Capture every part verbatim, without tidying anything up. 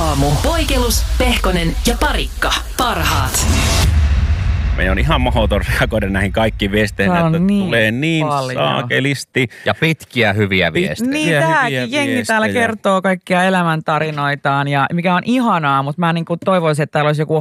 aamu. Poikelus, Pehkonen ja Parikka. Parhaat. Me on ihan mahdoton reagoida näihin kaikkiin viesteihin, että niin tulee niin paljon saakelisti. Ja pitkiä hyviä viestejä. Niin, tämäkin jengi täällä kertoo kaikkia elämäntarinoitaan ja mikä on ihanaa, mutta mä niin kuin toivoisin, että täällä olisi joku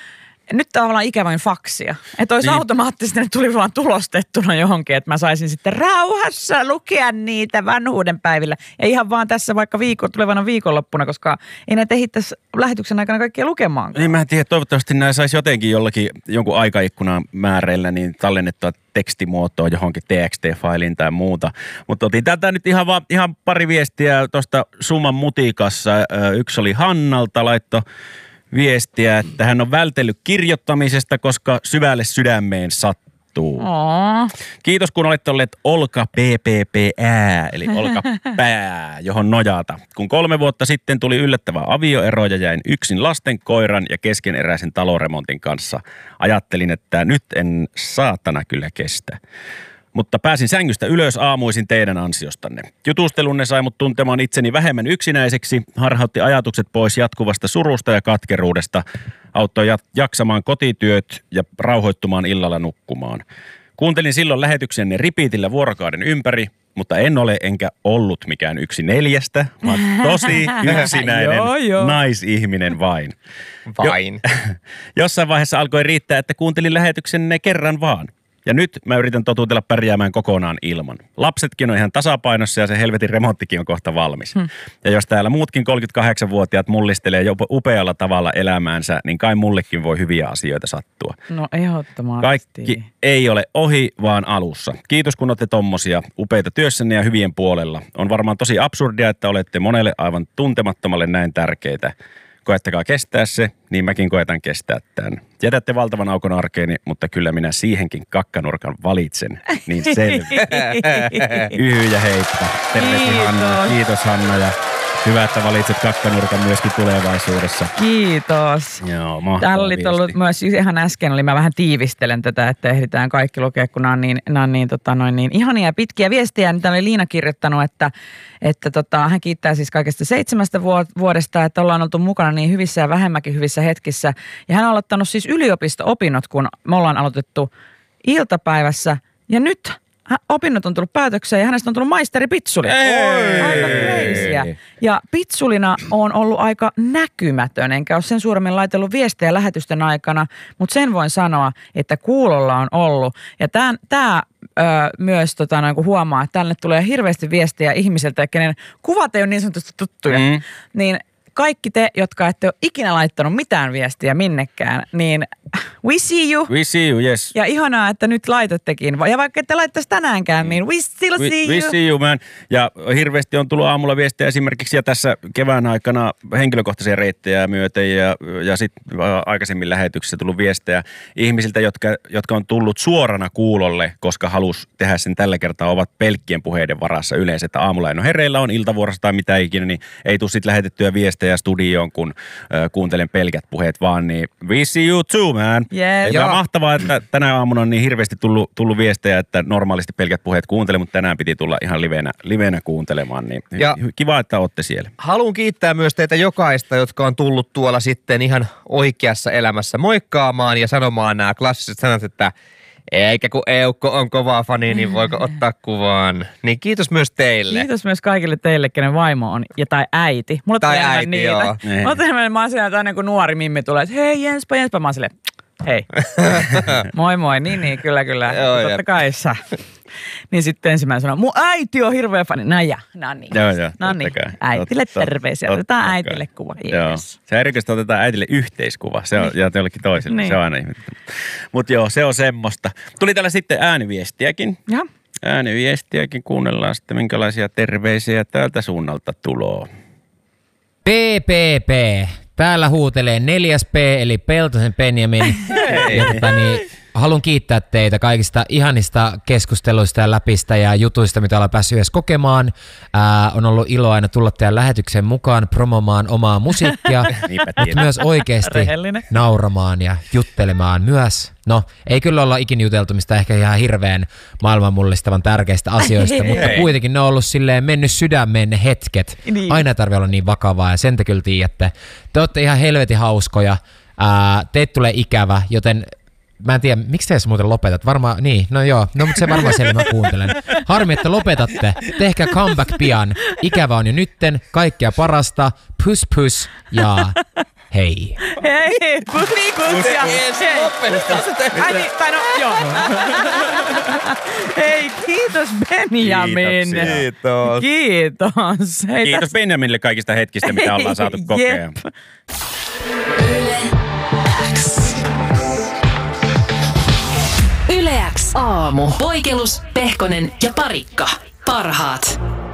nyt tavallaan ikävän faksia. Että olisi niin automaattisesti, ne tuli vaan tulostettuna johonkin, että mä saisin sitten rauhassa lukea niitä vanhuuden päivillä. Ja ihan vaan tässä vaikka viikko, tulevana viikonloppuna, koska ei näitä ehdittäisi lähetyksen aikana kaikkia lukemaan. Niin mä en tiedä, toivottavasti nämä saisi jotenkin jollakin jonkun aikaikkunan määreillä niin tallennettua tekstimuotoa johonkin T X T-failiin tai muuta. Mutta otin tätä nyt ihan, vaan, ihan pari viestiä tuosta Summan mutikassa. Yksi oli Hannalta, laitto viestiä, että hän on vältellyt kirjoittamisesta, koska syvälle sydämeen sattuu. Aww. Kiitos, kun olette olleet olka P P P Ä, eli olkapää, johon nojata. Kun kolme vuotta sitten tuli yllättävä avioero ja jäin yksin lasten, koiran ja keskeneräisen taloremontin kanssa, ajattelin, että nyt en saatana kyllä kestä. Mutta pääsin sängystä ylös aamuisin teidän ansiostanne. Jutustelunne sai mut tuntemaan itseni vähemmän yksinäiseksi, harhautti ajatukset pois jatkuvasta surusta ja katkeruudesta, auttoi jaksamaan kotityöt ja rauhoittumaan illalla nukkumaan. Kuuntelin silloin lähetyksenne ripiitillä vuorokauden ympäri, mutta en ole enkä ollut mikään yksi neljästä, vaan tosi yksinäinen joo, joo. naisihminen vain. Vain. Jo, jossain vaiheessa alkoi riittää, että kuuntelin lähetyksenne kerran vaan. Ja nyt mä yritän totutella pärjäämään kokonaan ilman. Lapsetkin on ihan tasapainossa ja se helvetin remonttikin on kohta valmis. Hmm. Ja jos täällä muutkin kolmekymmentäkahdeksanvuotiaat mullistelee jopa upealla tavalla elämäänsä, niin kai mullekin voi hyviä asioita sattua. No ehdottomasti. Kaikki ei ole ohi, vaan alussa. Kiitos kun olette tommosia upeita työssänne ja hyvien puolella. On varmaan tosi absurdia, että olette monelle aivan tuntemattomalle näin tärkeitä. Koettakaa kestää se, niin mäkin koetan kestää tämän. Jätätte valtavan aukon arkeeni, mutta kyllä minä siihenkin kakkanurkan valitsen. Niin selvä. Yhy ja heippa. Terveisiä Hanna. Kiitos Hanna ja hyvä, että valitset kakkanurkan myöskin tulevaisuudessa. Kiitos. Joo, mahtava Täällä oli viesti. ollut myös ihan äsken, oli mä vähän tiivistelen tätä, että ehditään kaikki lukea, kun nämä on niin, nämä on niin, tota, noin, niin ihania ja pitkiä viestiä. Nyt oli Liina kirjoittanut, että, että tota, hän kiittää siis kaikesta seitsemästä vuodesta, että ollaan oltu mukana niin hyvissä ja vähemmänkin hyvissä hetkissä. Ja hän on aloittanut siis yliopisto-opinnot, kun me ollaan aloitettu iltapäivässä. Ja nyt opinnot on tullut päätökseen ja hänestä on tullut maisteri pitsuli. Ei. Aika crazyä. Ja pitsulina on ollut aika näkymätön, enkä ole sen suuremmin laitellut viestejä lähetysten aikana, mutta sen voin sanoa, että kuulolla on ollut. Ja tämä myös tota, noin, kun huomaa, että tänne tulee hirveästi viestejä ihmisiltä, kenen kuvat ei ole niin sanotusti tuttuja, mm. niin kaikki te, jotka ette ole ikinä laittanut mitään viestiä minnekään, niin we see you. We see you, yes. Ja ihanaa, että nyt laitattekin. Ja vaikka ette laittaisi tänäänkään, niin we still we, see you. We see you, man. Ja hirveästi on tullut aamulla viestejä esimerkiksi ja tässä kevään aikana henkilökohtaisia reittejä myöten ja, ja sitten aikaisemmin lähetyksissä tullut viestejä ihmisiltä, jotka, jotka on tullut suorana kuulolle, koska halus tehdä sen tällä kertaa, ovat pelkkien puheiden varassa yleensä, että aamulla en ole hereillä, on iltavuorossa tai mitä ikinä, niin ei tule sitten lähetettyä viestejä studioon, kun äh, kuuntelen pelkät puheet vaan, niin we see you too, man. Yes. Ja mahtavaa, että tänä aamuna on niin hirveästi tullut, tullut viestejä, että normaalisti pelkät puheet kuuntele, mutta tänään piti tulla ihan livenä, livenä kuuntelemaan, niin ja kiva, että olette siellä. Haluan kiittää myös teitä jokaista, jotka on tullut tuolla sitten ihan oikeassa elämässä moikkaamaan ja sanomaan nämä klassiset sanat, että eikä kun Eukko on kova fani, niin voiko ottaa kuvaan. Niin kiitos myös teille. Kiitos myös kaikille teille, kenen vaimo on, ja tai äiti. Mulla tai äiti, niitä. joo. Mulla tulee, mä oon siellä, että aina kun nuori mimmi tulee, että hei Jenspa, Jenspa, mä oon silleen, hei. Moi moi, niin niin, kyllä kyllä. Joo, totta kai sä. Niin sitten ensimmäinen sanoo, mun äiti on hirveä fani. No ja, no niin. Joo, joo. No niin, äitille totta, terveisiä. totta, Otetaan totta, äitille kuva. Joo. Yes. Se erikoista otetaan äitille yhteiskuva. Se on, ja jollekin toiselle. Niin. Se on aina ihmettävä. Mutta joo, se on semmoista. Tuli täällä sitten ääniviestiäkin. Ja. Ääniviestiäkin. Kuunnellaan sitten, minkälaisia terveisiä täältä suunnalta tuloo. P P P. Täällä huutelee neljäs P eli Peltosen Benjamin. Hei. Ja, tota, niin, haluan kiittää teitä kaikista ihanista keskusteluista ja läpistä ja jutuista, mitä ollaan päässyt edes kokemaan. Ää, on ollut ilo aina tulla teidän lähetykseen mukaan promomaan omaa musiikkia, mutta myös oikeasti Rehellinen. nauramaan ja juttelemaan myös. No, ei kyllä olla ikin juteltu mistä ehkä ihan hirveän maailman mullistavan tärkeistä asioista, Ei. mutta kuitenkin ne on ollut silleen mennyt sydämeen ne hetket. Niin. Aina ei tarvitse olla niin vakavaa ja sen te kyllä tiedätte. Te olette ihan helvetin hauskoja. Ää, teitä tulee ikävä, joten mä en tiedä, miksi te edes muuten lopetat? Varmaan, niin, no joo, no mutta se varmaan siellä mä kuuntelen. Harmi, että lopetatte. Tehkää comeback pian. Ikävä on jo nytten. Kaikkea parasta. Pus pus ja hei. Hei, pus pus ja hei. Ai niin, tai no, joo. Hei, kiitos Benjamin. Kiitoksia. Kiitos. Kiitos. Hei, Kiitos tästä- Benjaminille kaikista hetkistä, mitä ollaan saatu kokea. Jep. Yle X aamu. Poikelus, Pehkonen ja Parikka. Parhaat.